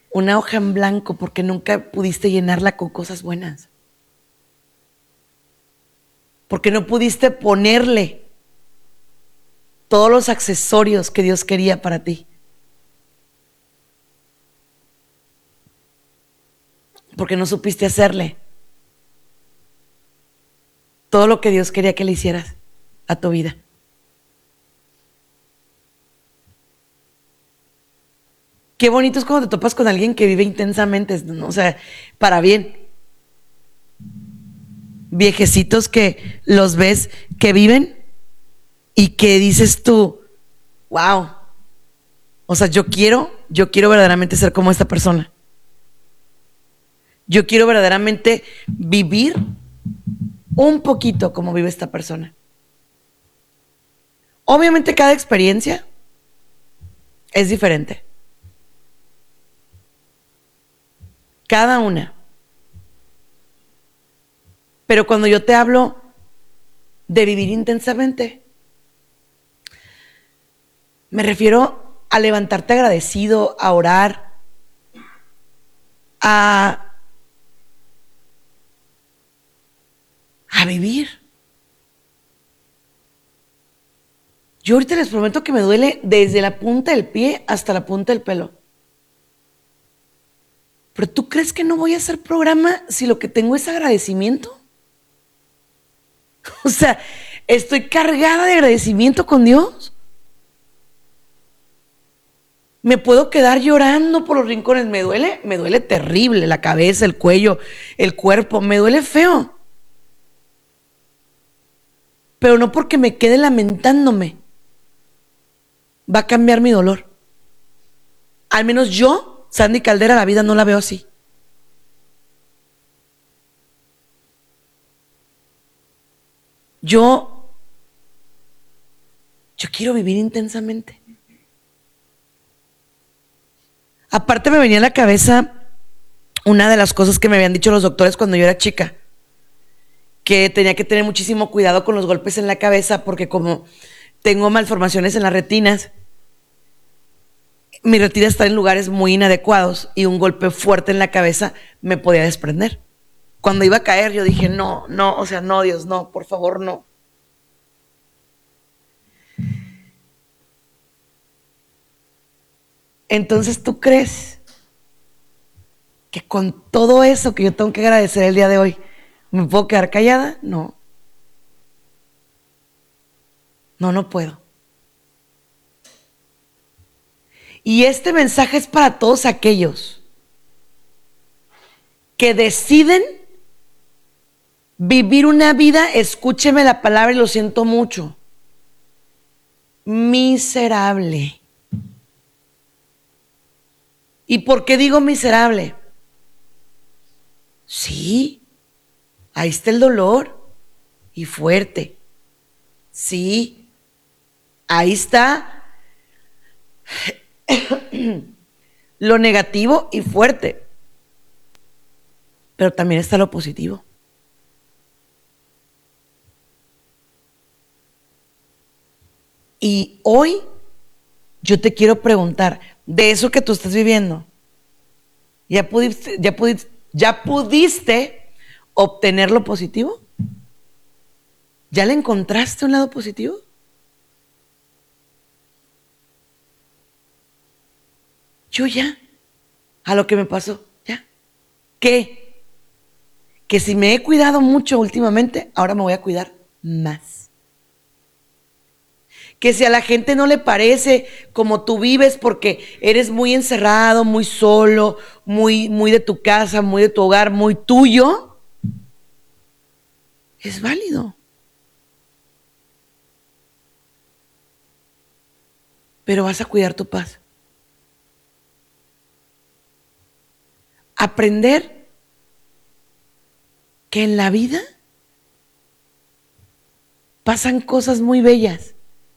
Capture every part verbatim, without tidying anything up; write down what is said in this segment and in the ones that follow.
una hoja en blanco porque nunca pudiste llenarla con cosas buenas. Porque no pudiste ponerle todos los accesorios que Dios quería para ti. Porque no supiste hacerle todo lo que Dios quería que le hicieras a tu vida. Qué bonito es cuando te topas con alguien que vive intensamente, ¿no? O sea, para bien. Viejecitos que los ves que viven y que dices tú, wow, o sea, yo quiero, yo quiero verdaderamente ser como esta persona. Yo quiero verdaderamente vivir un poquito como vive esta persona. Obviamente cada experiencia es diferente. Cada una. Pero cuando yo te hablo de vivir intensamente, me refiero a levantarte agradecido, a orar, a, a vivir. Yo ahorita les prometo que me duele desde la punta del pie hasta la punta del pelo. ¿Pero tú crees que no voy a hacer programa si lo que tengo es agradecimiento? O sea, estoy cargada de agradecimiento con Dios. Me puedo quedar llorando por los rincones. Me duele, me duele terrible la cabeza, el cuello, el cuerpo. Me duele feo. Pero no porque me quede lamentándome va a cambiar mi dolor. Al menos yo, Sandy Caldera, la vida no la veo así. Yo, yo quiero vivir intensamente. Aparte me venía a la cabeza una de las cosas que me habían dicho los doctores cuando yo era chica, que tenía que tener muchísimo cuidado con los golpes en la cabeza porque como tengo malformaciones en las retinas, mi retina está en lugares muy inadecuados y un golpe fuerte en la cabeza me podía desprender. Cuando iba a caer yo dije, no, no, o sea, no, Dios, no, por favor, no. Entonces, ¿tú crees que con todo eso que yo tengo que agradecer el día de hoy, me puedo quedar callada? No. No, no puedo. Y este mensaje es para todos aquellos que deciden vivir una vida, escúcheme la palabra y lo siento mucho, miserable. ¿Y por qué digo miserable? Sí, ahí está el dolor y fuerte. Sí, ahí está lo negativo y fuerte. Pero también está lo positivo. Y hoy yo te quiero preguntar, de eso que tú estás viviendo, ¿ya pudiste, ya pudiste, ya pudiste obtener lo positivo? ¿Ya le encontraste un lado positivo? Yo ya, a lo que me pasó, ya. ¿Qué? Que si me he cuidado mucho últimamente, ahora me voy a cuidar más. Que si a la gente no le parece como tú vives porque eres muy encerrado, muy solo, muy, muy de tu casa, muy de tu hogar, muy tuyo, es válido. Pero vas a cuidar tu paz. Aprender que en la vida pasan cosas muy bellas,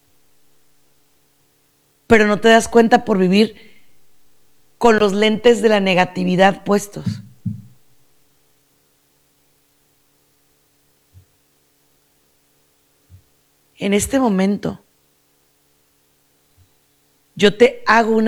pero no te das cuenta por vivir con los lentes de la negatividad puestos. En este momento, yo te hago una